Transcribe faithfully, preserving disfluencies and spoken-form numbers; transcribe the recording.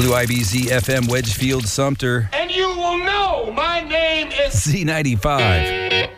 W I B Z F M Wedgefield, Sumter. And you will know my name is Z ninety-five.